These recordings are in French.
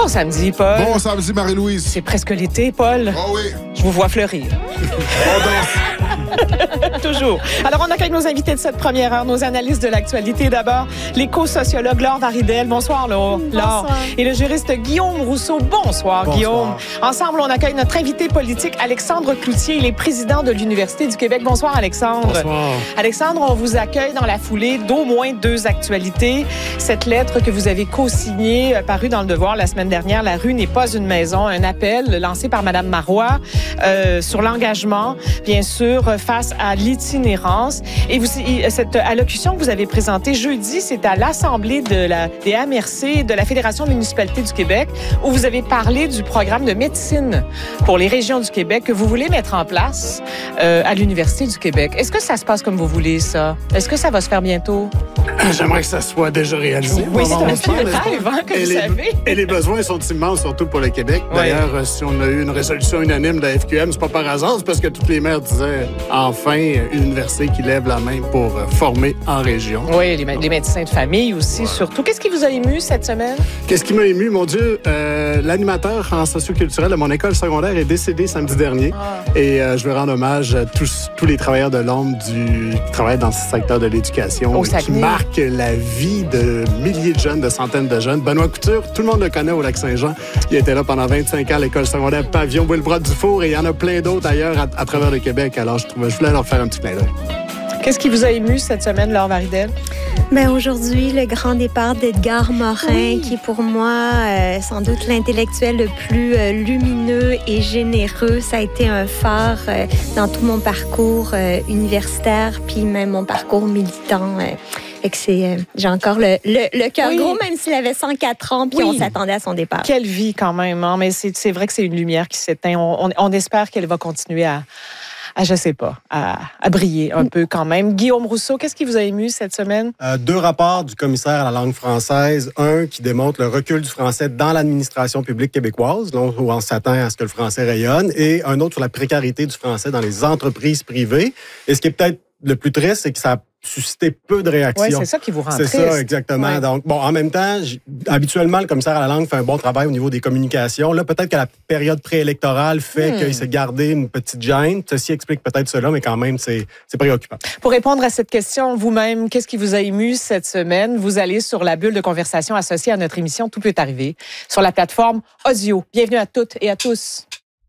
samedi, Paul. Bon samedi, Marie-Louise. C'est presque l'été, Paul. Oh oui. Je vous vois fleurir. On danse. Toujours. Alors, on accueille nos invités de cette première heure, nos analystes de l'actualité. D'abord, l'éco-sociologue Laure Varidel. Bonsoir, Laure. Bonsoir. Et le juriste Guillaume Rousseau. Bonsoir, Guillaume. Ensemble, on accueille notre invité politique, Alexandre Cloutier. Il est président de l'Université du Québec. Bonsoir, Alexandre. Bonsoir. Alexandre, on vous accueille dans la foulée d'au moins 2 actualités. Cette lettre que vous avez co-signée, parue dans Le Devoir la semaine dernière, La rue n'est pas une maison, un appel lancé par Mme Marois sur l'engagement, bien sûr, face à l'itinérance. Et cette allocution que vous avez présentée jeudi, c'est à l'Assemblée des AMRC de la Fédération des municipalités du Québec, où vous avez parlé du programme de médecine pour les régions du Québec que vous voulez mettre en place à l'Université du Québec. Est-ce que ça se passe comme vous voulez, ça? Est-ce que ça va se faire bientôt? J'aimerais que ça soit déjà réalisé. Oui, c'est un rêve, hein, que vous savez. Et les besoins sont immenses, surtout pour le Québec. Ouais. D'ailleurs, si on a eu une résolution unanime de la FQM, c'est pas par hasard, c'est parce que tous les maires disaient enfin une université qui lève la main pour former en région. Oui, les médecins de famille aussi, surtout. Qu'est-ce qui vous a ému cette semaine? Qu'est-ce qui m'a ému? Mon Dieu, l'animateur en socioculturel de mon école secondaire est décédé samedi dernier. Et je veux rendre hommage à tous les travailleurs de l'ombre qui travaillent dans ce secteur de l'éducation qui marquent la vie de milliers de jeunes, de centaines de jeunes. Benoît Couture, tout le monde le connaît au Lac-Saint-Jean. Il était là pendant 25 ans à l'école secondaire Pavillon Wilbrod-Dufour et il y en a plein d'autres ailleurs à travers le Québec. Alors, je voulais leur faire un petit clin d'œil. Qu'est-ce qui vous a ému cette semaine, Laure Varidel? Ben aujourd'hui, le grand départ d'Edgar Morin, qui est pour moi sans doute l'intellectuel le plus lumineux et généreux. Ça a été un phare dans tout mon parcours universitaire, puis même mon parcours militant. J'ai encore le cœur gros, même s'il avait 104 ans, puis on s'attendait à son départ. Quelle vie quand même, hein? Mais c'est vrai que c'est une lumière qui s'éteint. On espère qu'elle va continuer à briller un peu quand même. Guillaume Rousseau, qu'est-ce qui vous a ému cette semaine? 2 rapports du commissaire à la langue française. Un qui démontre le recul du français dans l'administration publique québécoise, donc où on s'attend à ce que le français rayonne, et un autre sur la précarité du français dans les entreprises privées. Et ce qui est peut-être le plus triste, c'est que ça a suscité peu de réactions. Oui, c'est ça qui vous rend triste. C'est ça, exactement. Ouais. Donc, bon, en même temps, habituellement, le commissaire à la langue fait un bon travail au niveau des communications. Là, peut-être que la période préélectorale fait qu'il s'est gardé une petite gêne. Ceci explique peut-être cela, mais quand même, c'est préoccupant. Pour répondre à cette question, vous-même, qu'est-ce qui vous a ému cette semaine? Vous allez sur la bulle de conversation associée à notre émission Tout peut arriver sur la plateforme Audio. Bienvenue à toutes et à tous.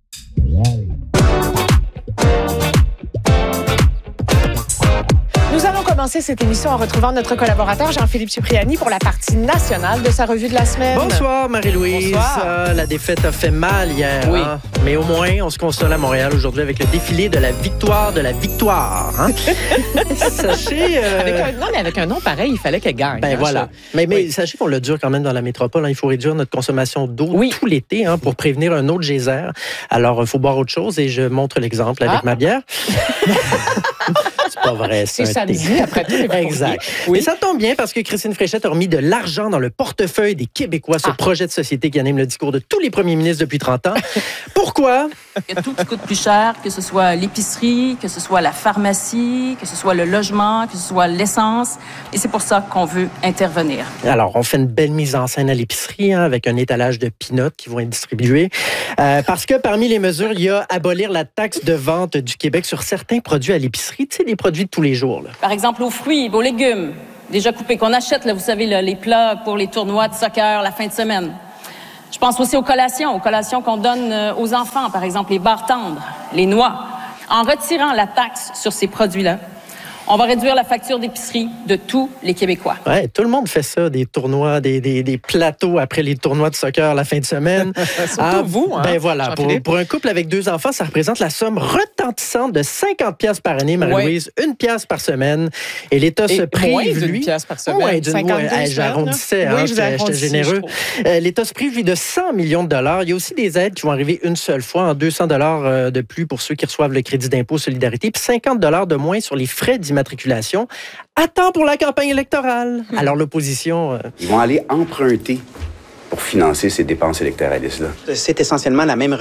Nous allons commencer cette émission en retrouvant notre collaborateur Jean-Philippe Cipriani pour la partie nationale de sa revue de la semaine. Bonsoir Marie-Louise. Bonsoir. La défaite a fait mal hier. Oui. Hein? Mais au moins, on se console à Montréal aujourd'hui avec le défilé de la victoire de la victoire. Hein? Sachez... avec un nom pareil, il fallait qu'elle gagne. Ben voilà. Mais sachez qu'on le dure quand même dans la métropole. Hein? Il faut réduire notre consommation d'eau tout l'été pour prévenir un autre geyser. Alors, il faut boire autre chose et je montre l'exemple avec ma bière. C'est pas vrai, c'est samedi, après tout. Exact. Oui. Et ça tombe bien parce que Christine Fréchette a remis de l'argent dans le portefeuille des Québécois, ce projet de société qui anime le discours de tous les premiers ministres depuis 30 ans. Pourquoi? Que tout coûte plus cher, que ce soit l'épicerie, que ce soit la pharmacie, que ce soit le logement, que ce soit l'essence. Et c'est pour ça qu'on veut intervenir. Alors, on fait une belle mise en scène à l'épicerie avec un étalage de peanuts qui vont être distribués. Parce que parmi les mesures, il y a abolir la taxe de vente du Québec sur certains produits à l'épicerie. Tu sais, des produits de tous les jours. Là. Par exemple, aux fruits, aux légumes, déjà coupés, qu'on achète, là, vous savez, là, les plats pour les tournois de soccer la fin de semaine. Je pense aussi aux collations qu'on donne aux enfants, par exemple les barres tendres, les noix. En retirant la taxe sur ces produits-là, on va réduire la facture d'épicerie de tous les Québécois. Ouais, tout le monde fait ça, des tournois, des plateaux après les tournois de soccer la fin de semaine. Surtout vous, hein? Ben voilà, pour un couple avec 2 enfants, ça représente la somme retentissante de 50$ par année, Marie-Louise, 1$ par semaine. Et l'État se prive, lui... Moins d'1$ par semaine. J'arrondissais, j'étais généreux. L'État se prive, lui, de 100 millions de dollars. Il y a aussi des aides qui vont arriver une seule fois, en $200 de plus pour ceux qui reçoivent le crédit d'impôt solidarité, puis 50$ de moins sur les frais d'immatriculation. À temps pour la campagne électorale. Alors, l'opposition... Ils vont aller emprunter pour financer ces dépenses électoralistes-là. C'est essentiellement la même recette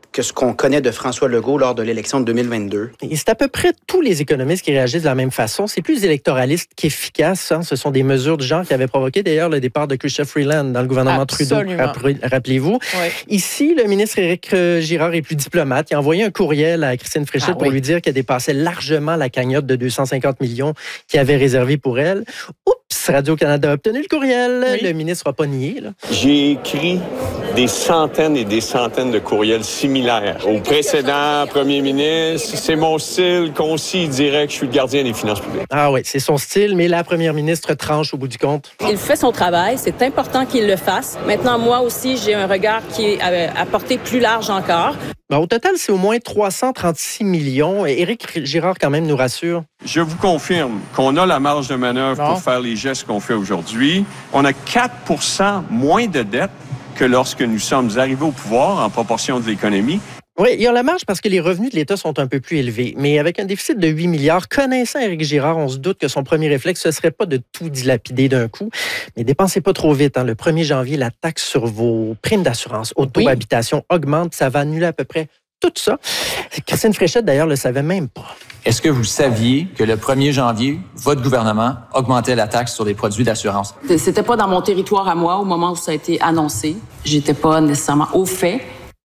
que ce qu'on connaît de François Legault lors de l'élection de 2022. Et c'est à peu près tous les économistes qui réagissent de la même façon. C'est plus électoraliste qu'efficace. Hein. Ce sont des mesures de genre qui avaient provoqué d'ailleurs le départ de Chrystia Freeland dans le gouvernement Absolument. Trudeau. Rappelez-vous. Oui. Ici, le ministre Éric Girard est plus diplomate. Il a envoyé un courriel à Christine Fréchette pour lui dire qu'elle dépassait largement la cagnotte de 250 millions qu'il avait réservée pour elle. Oups, Radio-Canada a obtenu le courriel. Oui. Le ministre n'a pas nié. Là. J'ai écrit des centaines et des centaines de courriels similaires au précédent premier ministre. C'est mon style, concis, direct. Je suis le gardien des finances publiques. Ah oui, c'est son style, mais la première ministre tranche au bout du compte. Il fait son travail. C'est important qu'il le fasse. Maintenant, moi aussi, j'ai un regard qui est à portée plus large encore. Au total, c'est au moins 336 millions. Et Éric Girard, quand même, nous rassure. Je vous confirme qu'on a la marge de manœuvre pour faire les gestes qu'on fait aujourd'hui. On a 4 % moins de dette que lorsque nous sommes arrivés au pouvoir en proportion de l'économie. Oui, il y a la marge parce que les revenus de l'État sont un peu plus élevés. Mais avec un déficit de 8 milliards, connaissant Éric Girard, on se doute que son premier réflexe, ce ne serait pas de tout dilapider d'un coup. Mais dépensez pas trop vite. Hein. Le 1er janvier, la taxe sur vos primes d'assurance, auto-habitation augmente. Ça va annuler à peu près tout ça. Christine Fréchette, d'ailleurs, ne le savait même pas. Est-ce que vous saviez que le 1er janvier, votre gouvernement augmentait la taxe sur les produits d'assurance? C'était pas dans mon territoire à moi au moment où ça a été annoncé. J'étais pas nécessairement au fait.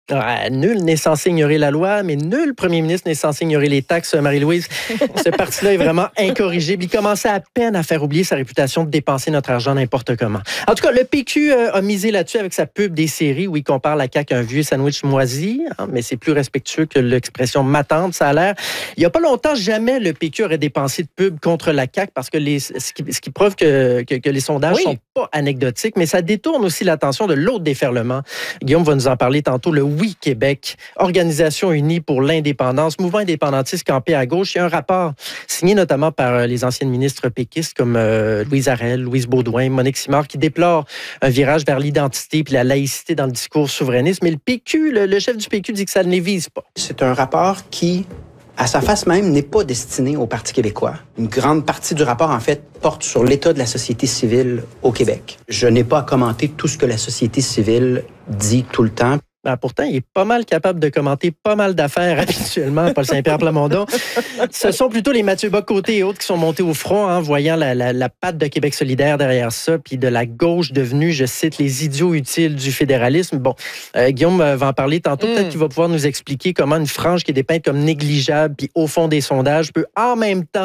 Nul n'est censé ignorer la loi, mais nul premier ministre n'est censé ignorer les taxes, Marie-Louise. Ce parti-là est vraiment incorrigible. Il commençait à peine à faire oublier sa réputation de dépenser notre argent n'importe comment. En tout cas, le PQ a misé là-dessus avec sa pub des séries où il compare la CAQ à un vieux sandwich moisi, hein, mais c'est plus respectueux que l'expression « ma tante », ça a l'air. Il n'y a pas longtemps, jamais le PQ aurait dépensé de pub contre la CAQ parce que ce qui prouve que les sondages ne sont pas anecdotiques, mais ça détourne aussi l'attention de l'autre déferlement. Guillaume va nous en parler tantôt, le Oui Québec, Organisation unie pour l'indépendance, mouvement indépendantiste campé à gauche. Il y a un rapport signé notamment par les anciennes ministres péquistes comme Louise Arel, Louise Beaudoin, Monique Simard, qui déplorent un virage vers l'identité puis la laïcité dans le discours souverainiste. Mais le PQ, le chef du PQ dit que ça ne les vise pas. C'est un rapport qui, à sa face même, n'est pas destiné au Parti québécois. Une grande partie du rapport, en fait, porte sur l'état de la société civile au Québec. Je n'ai pas à commenter tout ce que la société civile dit tout le temps. Pourtant, il est pas mal capable de commenter pas mal d'affaires habituellement, Paul Saint-Pierre Plamondon. Ce sont plutôt les Mathieu Bock-Côté et autres qui sont montés au front, hein, voyant la patte de Québec solidaire derrière ça, puis de la gauche devenue, je cite, les idiots utiles du fédéralisme. Bon, Guillaume va en parler tantôt. Peut-être qu'il va pouvoir nous expliquer comment une frange qui est dépeinte comme négligeable, puis au fond des sondages, peut en même temps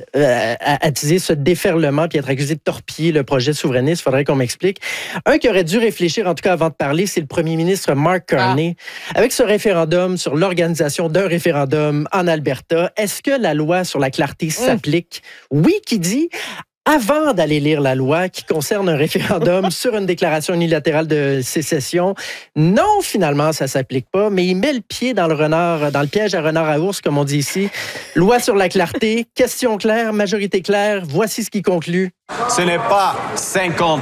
attiser ce déferlement, puis être accusé de torpiller le projet souverainiste. Il faudrait qu'on m'explique. Un qui aurait dû réfléchir, en tout cas avant de parler, c'est le premier ministre Mark Carney. Avec ce référendum sur l'organisation d'un référendum en Alberta, est-ce que la loi sur la clarté s'applique? Oui, qui dit... Avant d'aller lire la loi qui concerne un référendum sur une déclaration unilatérale de sécession, non, finalement, ça ne s'applique pas, mais il met le pied dans le piège à renard à ours, comme on dit ici. Loi sur la clarté, question claire, majorité claire, voici ce qui conclut. Ce n'est pas 50%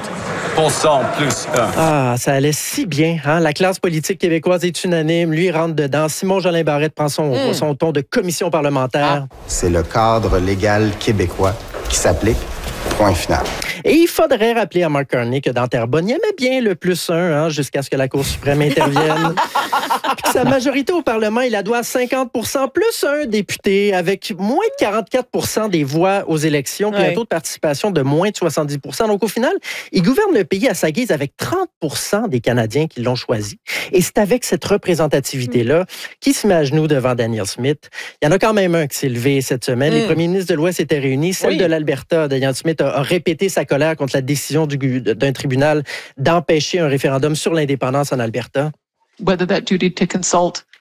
plus 1. Ah, ça allait si bien. Hein? La classe politique québécoise est unanime. Lui, il rentre dedans. Simon-Jolin Barrette prend son ton de commission parlementaire. C'est le cadre légal québécois qui s'applique. Point final. Et il faudrait rappeler à Mark Carney que dans Terrebonne, il aimait bien le plus 1 hein, jusqu'à ce que la Cour suprême intervienne. Puis sa majorité au Parlement, il la doit à 50% plus 1 député avec moins de 44% des voix aux élections puis un taux de participation de moins de 70%. Donc au final, il gouverne le pays à sa guise avec 30% des Canadiens qui l'ont choisi. Et c'est avec cette représentativité-là qui se met à genoux devant Danielle Smith. Il y en a quand même un qui s'est levé cette semaine. Les premiers ministres de l'Ouest étaient réunis. Celle de l'Alberta, Danielle Smith, a répété sa colère contre la décision d'un tribunal d'empêcher un référendum sur l'indépendance en Alberta. Whether that duty to consult